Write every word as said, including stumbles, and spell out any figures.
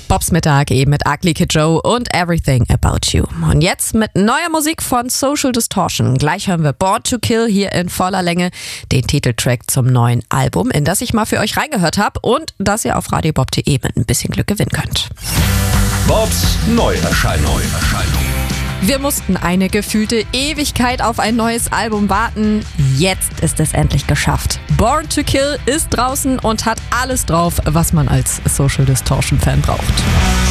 Bobs Mittag eben mit Ugly Kid Joe und Everything About You. Und jetzt mit neuer Musik von Social Distortion. Gleich hören wir Born to Kill hier in voller Länge, den Titeltrack zum neuen Album, in das ich mal für euch reingehört habe und das ihr auf radiobop punkt de mit ein bisschen Glück gewinnen könnt. Bobs Neuerscheinung. Wir mussten eine gefühlte Ewigkeit auf ein neues Album warten. Jetzt ist es endlich geschafft. Born to Kill ist draußen und hat alles drauf, was man als Social Distortion Fan braucht.